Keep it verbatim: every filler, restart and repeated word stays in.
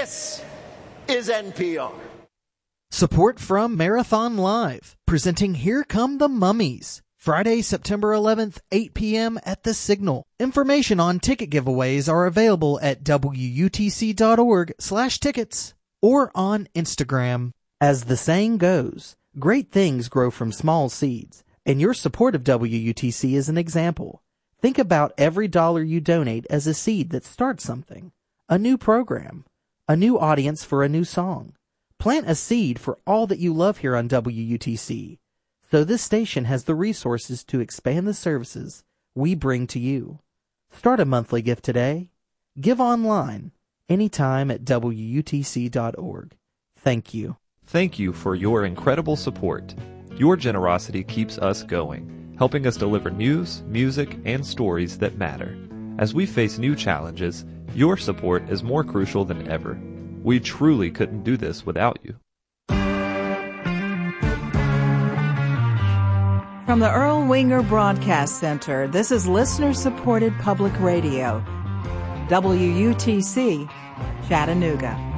This is N P R. Support from Marathon Live, presenting Here Come the Mummies, Friday, September eleventh, eight p.m. at The Signal. Information on ticket giveaways are available at wutc.org slash tickets or on Instagram. As the saying goes, great things grow from small seeds, and your support of W U T C is an example. Think about every dollar you donate as a seed that starts something. A new program, a new audience for a new song. Plant a seed for all that you love here on W U T C, so this station has the resources to expand the services we bring to you. Start a monthly gift today. Give online, anytime at W U T C dot org. Thank you. Thank you for your incredible support. Your generosity keeps us going, helping us deliver news, music, and stories that matter. As we face new challenges, your support is more crucial than ever. We truly couldn't do this without you. From the Earl Winger Broadcast Center, this is listener-supported public radio. W U T C, Chattanooga.